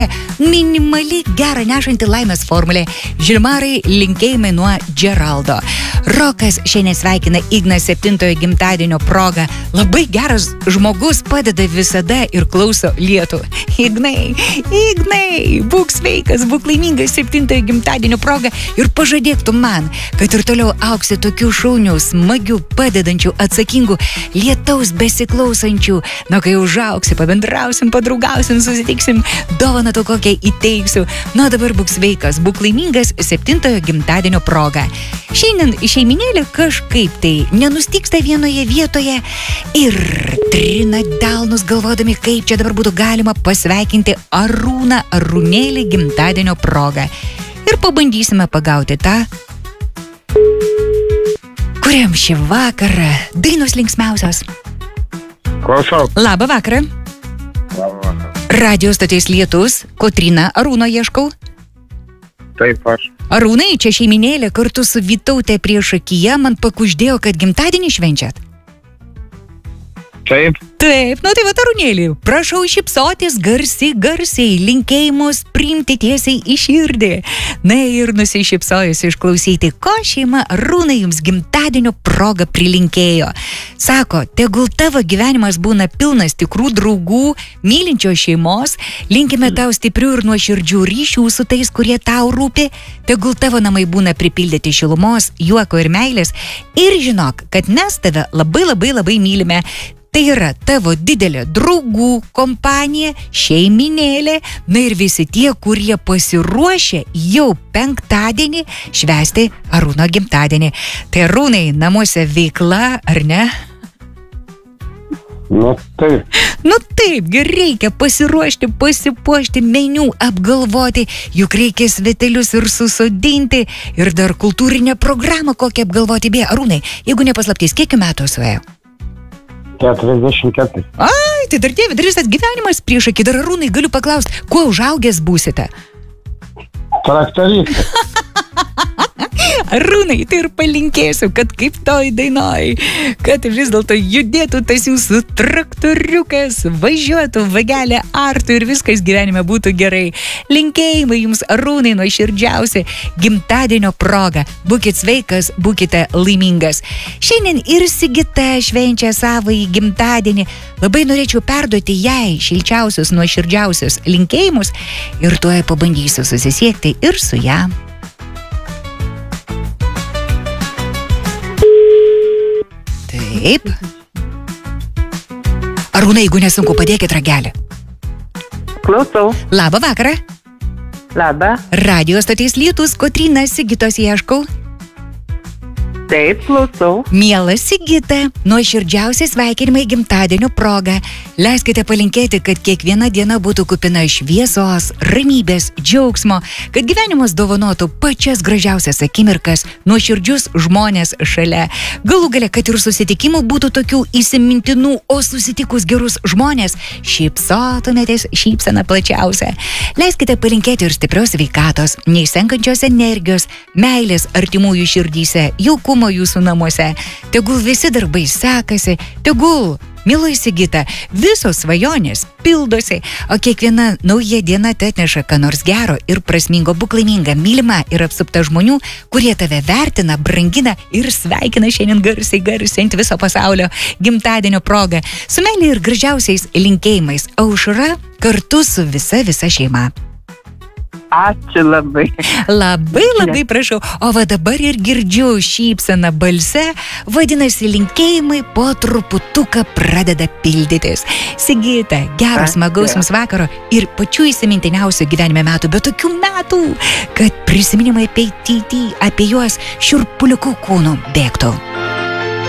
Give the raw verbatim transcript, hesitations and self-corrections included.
minimali gerą nešanti laimės formulė. Žilmarai, linkėjimai nuo Geraldo. Rokas šiandien sveikina Igną septintojo gimtadienio progą. Labai geras žmogus, padeda visada ir klauso lietų. Ignai, Ignai, būk sveikas, būk laimingas septintojo gimtadienio progą ir pažadėk tu man, kad ir toliau auksi tokių šaunių, smagių, padedančių, atsakingų, lietaus besiklausančių. Na, kai užauksi, pabendrausim, padraugausim, susitiksim, dovaną to kokią įteiksiu. Na, dabar būk sveikas, būk laimingas septintojo gimtadienio progą. Šiandien šeiminėlė kažkaip tai nenustyksta vienoje vietoje ir trina delnus galvodami, kaip čia dabar būtų galima pasveikinti Arūną Arūnėlį gimtadienio progą. Ir pabandysime pagauti tą, kuriam šį vakarą dainos linksmiausios. Klausau. Labą vakarą. Labą vakarą. Radio stoties Lietus, Kotryna Arūno ieškau. Taip, aš. Arūnai, čia šeiminėlė kartu su Vytaute priešakyje man pakuždėjo, kad gimtadienį švenčiat. Taip. Taip, nu tai va, Arūnėlį, prašau šypsotis garsiai, garsiai, linkėjimus priimti tiesiai į širdį. Na ir nusišypsojus išklausyti, ko šeima Arūnai jums gimtadienio proga prilinkėjo. Sako, tegul tavo gyvenimas būna pilnas tikrų draugų, mylinčios šeimos, linkime tau stiprių ir nuoširdžių ryšių su tais, kurie tau rūpi, tegul tavo namai būna pripildyti šilumos, juoko ir meilės ir žinok, kad mes tave labai labai labai mylime. Tai yra tavo didelė draugų kompanija, šeiminėlė, na ir visi tie, kurie pasiruošė jau penktadienį švęsti Arūno gimtadienį. Tai Arūnai, namuose veikla, ar ne? Nu taip. Nu taip, reikia pasiruošti, pasipuošti, meniu apgalvoti, juk reikia svetelius ir susodinti ir dar kultūrinę programą kokią apgalvoti. Beje, Arūnai, jeigu nepaslaptys, kiek metų suėjo? keturiasdešimt keturi. Ai, tai dar tėvi, dar visas gyvenimas priešakį. Dar Arūnai, galiu paklausti, kuo užaugęs būsite? Traktoristas. Arūnai, tai ir palinkėsiu, kad kaip toj dainoj, kad vis dėlto judėtų tas jūsų traktoriukas, važiuotų, vagelė artų ir viskas gyvenime būtų gerai. Linkėjimai jums, Arūnai, nuoširdžiausi gimtadienio proga. Būkit sveikas, būkite laimingas. Šiandien ir Sigita švenčia savąjį gimtadienį. Labai norėčiau perduoti jai šilčiausius, nuoširdžiausius linkėjimus ir tuoj pabandysiu susisiekti ir su ją. Taip. Arūnai, jeigu nesunku, padėkit ragelį. Klausau. Labą vakarą. Labą. Radio stoties Lietus, Kotryna, Sigitos ieškau. Taip, klausau. Miela Sigita, nuoširdžiausi sveikinimai gimtadienio proga. Leiskite palinkėti, kad kiekviena diena būtų kupina šviesos, ramybės, džiaugsmo, kad gyvenimas dovanotų pačias gražiausias akimirkas, nuoširdžius žmonės šalia. Galų gale, kad ir susitikimų būtų tokių įsimintinų, o susitikus gerus žmonės, šypsotumėtės šypseną plačiausią. Leiskite palinkėti ir stiprios sveikatos, neišsenkančios energijos, meilės artimųjų širdyse, jaukumo jūsų namuose. Tegul visi darbai sekasi, tegul, mieloji Sigita, visos svajonės pildosi, o kiekviena nauja diena te atneša ką nors gero ir prasmingo. Būk laiminga, mylima ir apsupta žmonių, kurie tave vertina, brangina ir sveikina šiandien garsiai garsiai ant viso pasaulio gimtadienio proga. Su meile ir gražiausiais linkėjimais Aušra kartu su visa visa šeima. Ačiū labai. Labai, labai prašau. O va dabar ir girdžiu šypseną balse, vadinasi, linkėjimai po truputuką pradeda pildytis. Sigita, gero smagaus jums vakaro ir pačių įsimintiniausių gyvenime metų, bet tokių metų, kad prisiminimai apie, apie juos šiurpuliukų kūnų bėgtų.